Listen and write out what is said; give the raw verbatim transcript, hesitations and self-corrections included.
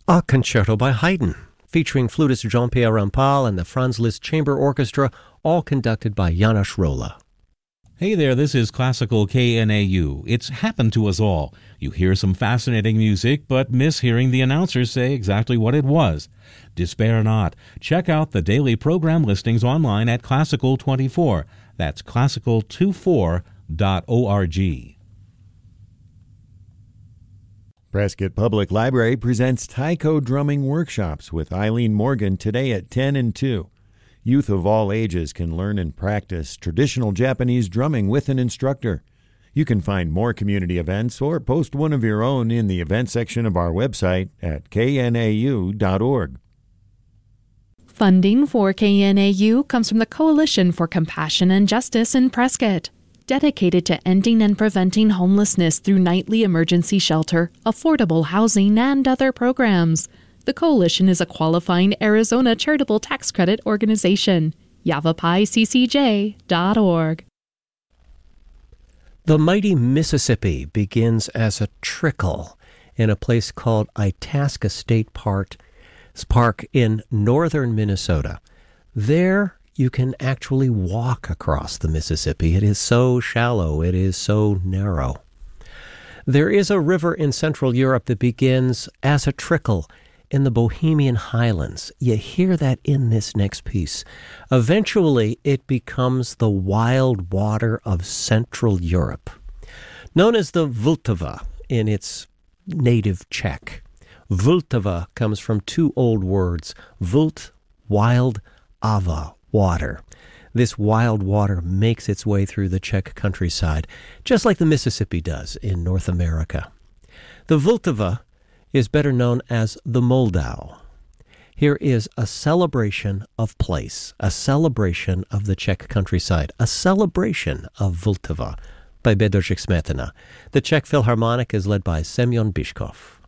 A concerto by Haydn, featuring flutist Jean-Pierre Rampal and the Franz Liszt Chamber Orchestra, all conducted by Janos Rolla. Hey there, this is Classical K N A U. It's happened to us all. You hear some fascinating music, but miss hearing the announcers say exactly what it was. Despair not. Check out the daily program listings online at Classical twenty-four. That's classical twenty-four dot org. Prescott Public Library presents taiko drumming workshops with Eileen Morgan today at ten and two. Youth of all ages can learn and practice traditional Japanese drumming with an instructor. You can find more community events or post one of your own in the event section of our website at k n a u dot org. Funding for K N A U comes from the Coalition for Compassion and Justice in Prescott, dedicated to ending and preventing homelessness through nightly emergency shelter, affordable housing, and other programs. The Coalition is a qualifying Arizona charitable tax credit organization. yavapai c c j dot org. The mighty Mississippi begins as a trickle in a place called Itasca State Park, Park in northern Minnesota. There you can actually walk across the Mississippi. It is so shallow, it is so narrow. There is a river in Central Europe that begins as a trickle in the Bohemian Highlands. You hear that in this next piece. Eventually, it becomes the wild water of Central Europe, known as the Vltava in its native Czech. Vltava comes from two old words, vult, wild, ava, water. This wild water makes its way through the Czech countryside, just like the Mississippi does in North America. The Vltava is better known as the Moldau. Here is a celebration of place, a celebration of the Czech countryside, a celebration of Vltava by Bedřich Smetana. The Czech Philharmonic is led by Semyon Bychkov.